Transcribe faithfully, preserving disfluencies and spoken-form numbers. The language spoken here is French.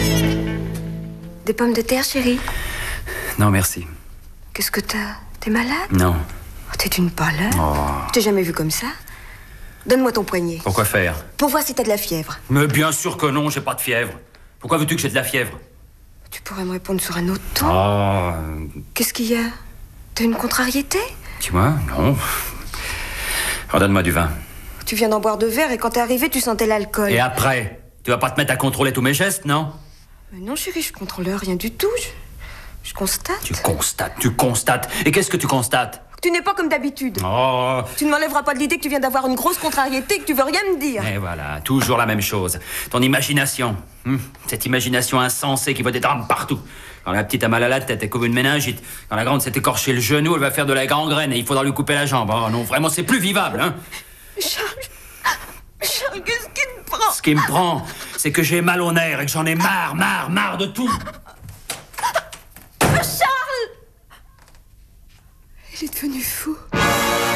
Des pommes de terre, chérie? Non, merci. Qu'est-ce que t'as? T'es malade? Non. Oh, t'es d'une pâleur. Oh. Je t'ai jamais vu comme ça. Donne-moi ton poignet. Pourquoi faire? Pour voir si t'as de la fièvre. Mais bien sûr que non, j'ai pas de fièvre. Pourquoi veux-tu que j'ai de la fièvre? Tu pourrais me répondre sur un autre ton. Oh. Qu'est-ce qu'il y a? T'as une contrariété? Dis-moi, non. Redonne-moi du vin. Tu viens d'en boire deux verres et quand t'es arrivé, tu sentais l'alcool. Et après? Tu vas pas te mettre à contrôler tous mes gestes, non? Mais non, chérie, je contrôle rien du tout. Je, je constate. Tu constates, tu constates. Et qu'est-ce que tu constates? Tu n'es pas comme d'habitude. Oh. Tu ne m'enlèveras pas de l'idée que tu viens d'avoir une grosse contrariété et que tu veux rien me dire. Et voilà, toujours la même chose. Ton imagination. Hum, Cette imagination insensée qui voit des drames partout. Quand la petite a mal à la tête, elle couvre une méningite. Quand la grande s'est écorché le genou, elle va faire de la gangrène et il faudra lui couper la jambe. Oh non, vraiment, c'est plus vivable, hein. Charles... Charles, qu'est-ce qui me prend? Ce qui me prend, c'est que j'ai mal au nerf et que j'en ai marre, marre, marre de tout. Charles! Il est devenu fou.